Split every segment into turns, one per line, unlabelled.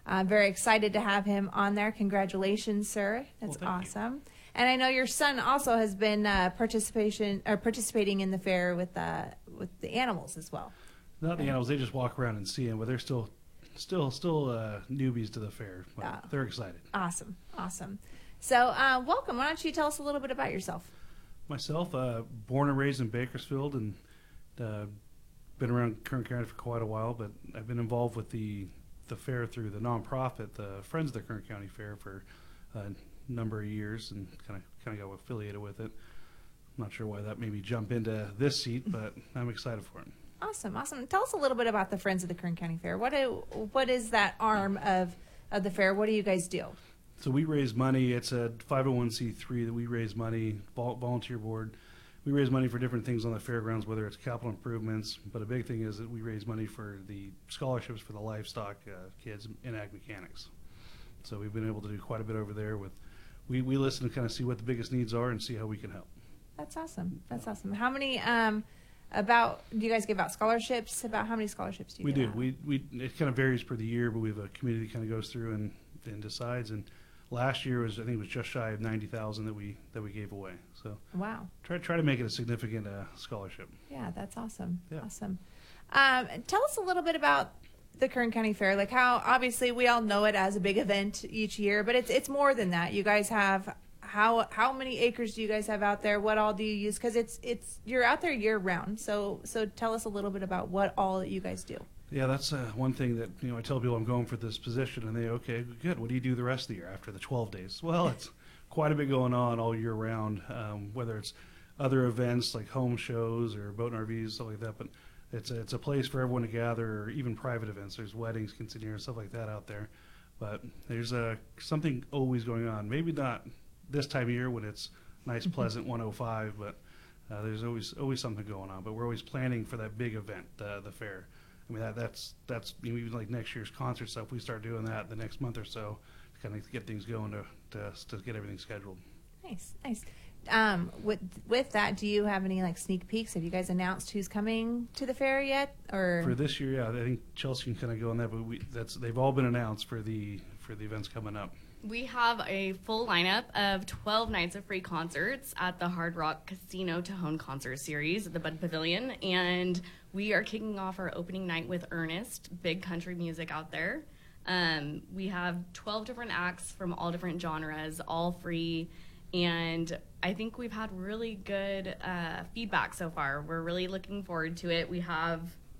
I'm very excited to have him on there. Congratulations, sir. That's
Well, thank
awesome. And I know your son also has been participating in the fair with the animals as well.
Not the animals; they just walk around and see them, but they're still newbies to the fair. But they're excited.
Awesome. So, welcome. Why don't you tell us a little bit about yourself?
Myself, born and raised in Bakersfield, and been around Kern County for quite a while. But I've been involved with the fair through the nonprofit, the Friends of the Kern County Fair, for a number of years, and kind of got affiliated with it. I'm not sure why that made me jump into this seat, but I'm excited for it.
Awesome. Tell us a little bit about the Friends of the Kern County Fair. What is that arm of the fair? What do you guys do?
So we raise money. It's a 501c3 that we raise money, volunteer board. We raise money for different things on the fairgrounds, whether it's capital improvements, but a big thing is that we raise money for the scholarships for the livestock kids in ag mechanics. So we've been able to do quite a bit over there. We listen to kind of see what the biggest needs are and see how we can help.
That's awesome. How many do you guys give out scholarships? About how many scholarships do you give out?
It kind of varies per the year, but we have a committee that kind of goes through and decides. And last year I think it was just shy of 90,000 that we gave away. So
wow,
try to make it a significant scholarship.
Yeah, that's awesome.
Yeah.
Awesome. Tell us a little bit about the Kern County Fair. Like, how obviously we all know it as a big event each year, but it's more than that. You guys have how many acres do you guys have out there? What all do you use? Because it's you're out there year round. So tell us a little bit about what all that you guys do.
Yeah, that's one thing that I tell people I'm going for this position, and they okay, good. What do you do the rest of the year after the 12 days? Well, it's quite a bit going on all year round, whether it's other events like home shows or boat and RVs, stuff like that. But it's a place for everyone to gather, or even private events. There's weddings, quinceañeras, stuff like that out there. But there's something always going on. Maybe not this time of year when it's nice, pleasant 105, but there's always something going on. But we're always planning for that big event, the fair. I mean, that's even like next year's concert stuff. We start doing that the next month or so to kind of get things going to get everything scheduled.
Nice. With that, do you have any like sneak peeks? Have you guys announced who's coming to the fair yet? Or
for this year, yeah, I think Chelsea can kind of go on that, but they've all been announced for the events coming up.
We have a full lineup of 12 nights of free concerts at the Hard Rock Casino Tejon Concert Series at the Bud Pavilion, and we are kicking off our opening night with Ernest, big country music out there. We have 12 different acts from all different genres, all free, and I think we've had really good feedback so far. We're really looking forward to it. We have,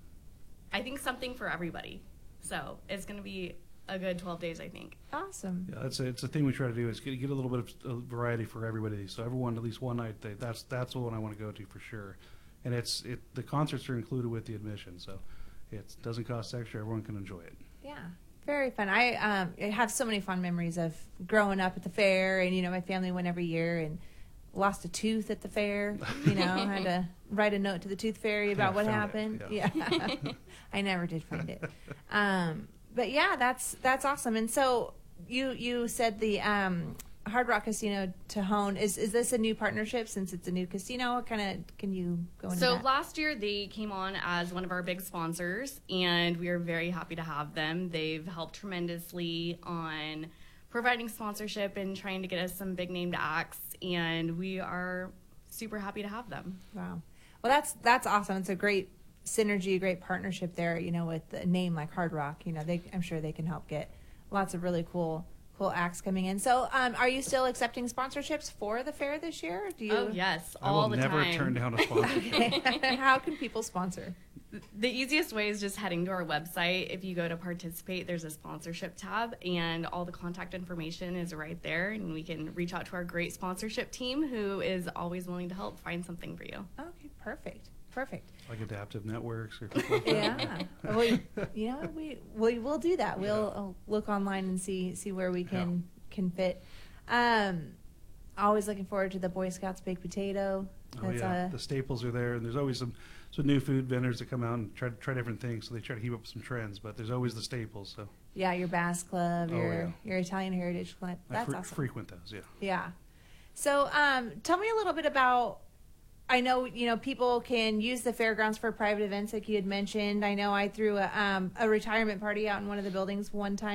I think, something for everybody. So it's going to be a good 12 days, I think.
Awesome.
Yeah, it's a thing we try to do is get a little bit of variety for everybody. So everyone, at least one night, that's the one I want to go to for sure. And the concerts are included with the admission, so it doesn't cost extra. Everyone can enjoy it.
Yeah, very fun. I have so many fond memories of growing up at the fair, and my family went every year and lost a tooth at the fair. Had to write a note to the tooth fairy about what happened. Yeah. I never did find it. But yeah, that's awesome. And so you said the Hard Rock Casino Tejon, is this a new partnership since it's a new casino? Can you go into that?
So last year they came on as one of our big sponsors, and we are very happy to have them. They've helped tremendously on providing sponsorship and trying to get us some big named acts, and we are super happy to have them.
Wow. Well, that's awesome. It's a great synergy, great partnership there, with a name like Hard Rock. I'm sure they can help get lots of really cool acts coming in. So, are you still accepting sponsorships for the fair this year?
Oh, yes, all the time.
I will never turn down a sponsorship.
How can people sponsor?
The easiest way is just heading to our website. If you go to participate, there's a sponsorship tab, and all the contact information is right there, and we can reach out to our great sponsorship team who is always willing to help find something for you.
Okay, perfect.
Like Adaptive Networks or something.
Yeah. Well, we'll do that. We'll look online and see where we can fit. Always looking forward to the Boy Scouts baked potato.
The staples are there, and there's always some new food vendors that come out and try different things. So they try to keep up some trends, but there's always the staples. So
yeah, your Bass Club, your Italian Heritage Club. That's awesome.
Frequent those, yeah.
Yeah. So tell me a little bit about. I know, people can use the fairgrounds for private events like you had mentioned. I know I threw a retirement party out in one of the buildings one time.